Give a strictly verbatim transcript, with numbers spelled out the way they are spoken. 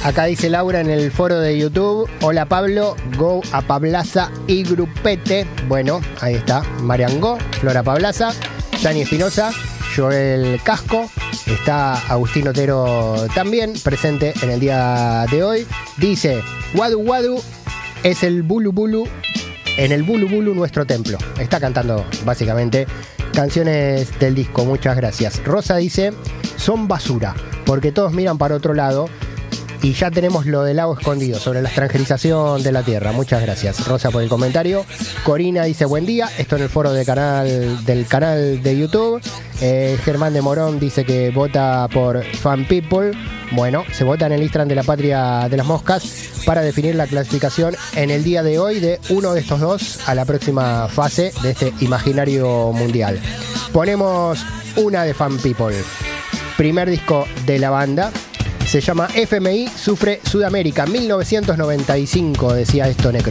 Acá dice Laura en el foro de YouTube. Hola Pablo, go a Pablaza y grupete. Bueno, ahí está. Marian Go, Flora Pablaza, Dani Espinosa, Joel Casco. Está Agustín Otero también presente en el día de hoy. Dice, Wadu Wadu es el Bulu Bulu, en el Bulu Bulu nuestro templo. Está cantando básicamente canciones del disco. Muchas gracias. Rosa dice, son basura, porque todos miran para otro lado. Y ya tenemos lo del lago escondido sobre la extranjerización de la tierra. Muchas gracias, Rosa, por el comentario. Corina dice buen día. Esto en el foro de canal, del canal de YouTube. Eh, Germán de Morón dice que vota por Fan People. Bueno, se vota en el Instagram de la Patria de las Moscas para definir la clasificación en el día de hoy de uno de estos dos a la próxima fase de este imaginario mundial. Ponemos una de Fan People. Primer disco de la banda. Se llama F M I Sufre Sudamérica, mil novecientos noventa y cinco, decía esto Necro.